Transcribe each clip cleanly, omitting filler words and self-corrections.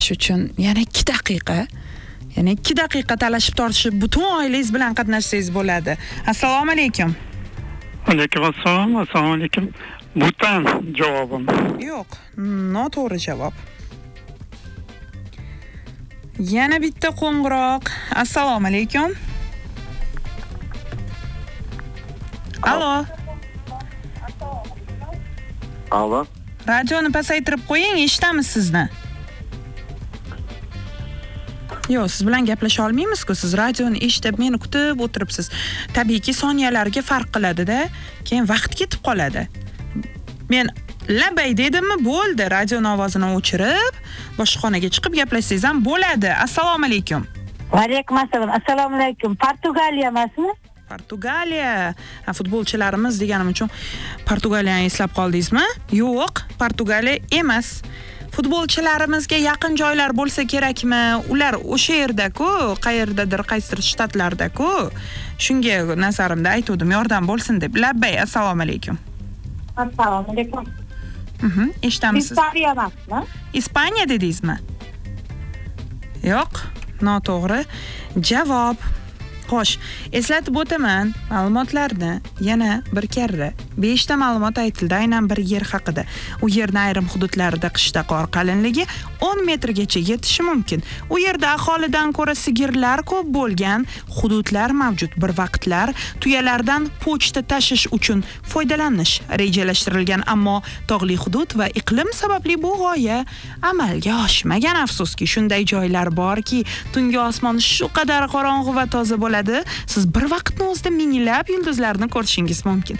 Shuning uchun yana 2 daqiqa. Ya'ni 2 daqiqa talashib tortishib butun oilangiz bilan qatnashsangiz bo'ladi. Assalomu alaykum. Alaykum assalom. Assalomu alaykum. Butan javobim. Yo'q, noto'g'ri javob. Yana bitta qo'ng'iroq. Assalomu alaykum. Alo. Alo. Radioni pasaytirib qo'ying, eshitamiz sizni. Yo'q, siz bilan gaplasha olmaymiz-ku. Siz radioni eshitib, meni kutib o'tiribsiz. Tabiiyki, soniyalarga farq qiladi-da, keyin vaqt ketib qoladi. Men labay dedimmi, bo'ldi. Radioni ovozini o'chirib, boshqa xonaga chiqib gaplashsangiz ham bo'ladi. Assalomu alaykum. Va alaykum assalom. Assalomu alaykum. Portugaliya emasmi? Portugaliya. Futbolchilarimiz deganim uchun Portugaliyani eslab qoldingizmi? Yo'q, Portugaliya emas. Futbolchilarimizga yaqin joylar bo'lsa kerakmi? Ular o'sha yerda-ku, qayerdadir, qaysidir shtatlarda-ku. Shunga nazarimda aytdim, yordam bo'lsin deb. Labbay, assalomu alaykum. Assalomu alaykum. Eshitamiz siz. Ispaniya emasmi? Ispaniya dedingizmi? Yo'q, noto'g'ri javob. Xo'sh, eslatib o'taman, ma'lumotlarni yana bir karra. 5 ta ma'lumot aytildi aynan bir yer haqida. U yerning ayrim hududlarida qishda qor qalinligi 10 metrgacha yetishi mumkin. U yerda aholidan ko'ra sigirlar ko'p bo'lgan hududlar mavjud. Bir vaqtlar tuyalardan pochta tashish uchun foydalanish rejalashtirilgan, ammo tog'li hudud va iqlim sababli bu g'oya amalga oshmagan. Afsuski, shunday joylar borki, tungi osmon shu qadar qorong'u va toza bo'ladi. Siz bir vaqtning o'zida minglab yulduzlarni ko'rishingiz mumkin.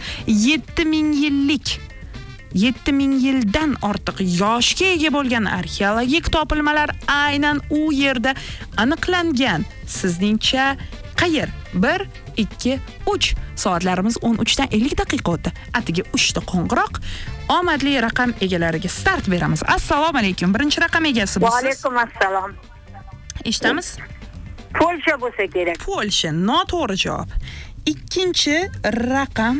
7000 yildan ortiq yoshga ega bo'lgan arxeologik topilmalar aynan u yerda aniqlangan. Sizningcha qayer? 1, 2, 3. Soatlarimiz 13 dan 50 daqiqa o'tdi. Atigi 3 ta qo'ng'iroq. Omadli raqam egalariga start beramiz. Assalomu alaykum. Birinchi raqam egasi Va bo'lsiz. alaykum assalom. Eshitamiz? Polsha bo'lsa kerak. Polsha, noto'g'ri javob. Ikkinchi raqam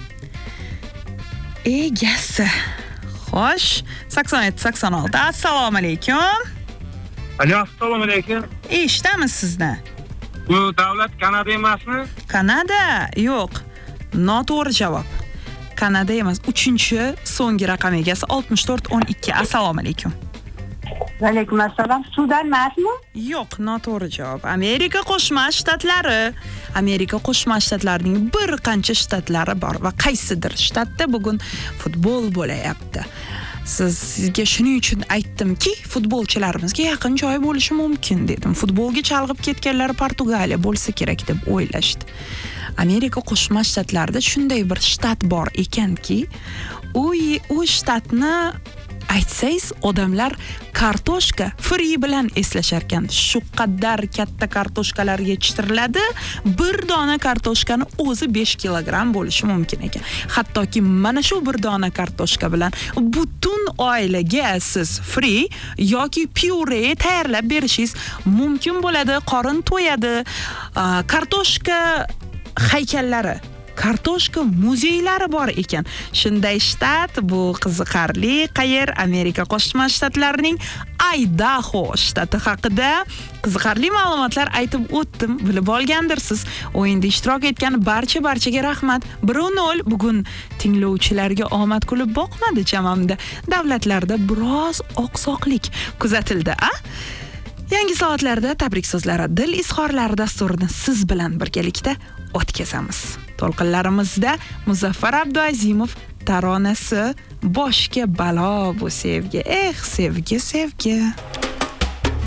egasi. Xo'sh, 87-86. Assalomu alaykum. Assalomu alaykum. Eshitamiz sizni. Bu davlat Kanada emasmi? Kanada? Yo'q. Noto'g'ri javob. Kanada emas. Uchinchi so'nggi raqam egasi 64-12. Assalomu alaykum. Va alaykum assalom. Sudan emasmi? Yo'q, noto'g'ri javob. Amerika Qo'shma Shtatlari. Amerika Qo'shma Shtatlarining bir qancha shtatlari bor va qaysidir shtatda bugun futbol bo'layapti. Sizga shuning uchun aytdimki, futbolchilarimizga yaqin joy bo'lishi mumkin dedim. Futbolga chalg'ib ketganlar Portugaliya bo'lsa kerak deb o'ylashdi. Amerika Qo'shma Shtatlarida shunday bir shtat bor ekanki, u shtatni aytsangiz odamlar kartoshka free bilan eslashar ekan. Shu qadar katta kartoshkalar yetishtiriladi. Bir dona kartoshkani o'zi 5 kilogramm bo'lishi mumkin ekan. Hattoki mana shu bir dona kartoshka bilan butun oilaga siz free yoki pyure tayyorlab berishingiz mumkin bo'ladi. Qorin to'yadi. Kartoshka haykallari, kartoshka muzeylari bor ekan. Shunday shtat, bu qiziqarli. Qayer? Amerika Qo'shma Shtatlarining Idaho shtati haqida qiziqarli ma'lumotlar aytib o'tdim. Bilib olgandirsiz. O'yinda ishtirok etgan barchaga rahmat. 1-0. Bugun tinglovchilarga omad kulib boqmadi chamamda. Davlatlarda biroz oqsoqlik kuzatildi, Yangi soatlarda tabrik so'zlari, dil izhorlari dasturini siz bilan birgalikda o'tkazamiz. To'lqinlarimizda Muzaffar Abduazimov taronasi Boshga balo bu sevgi. Sevgi.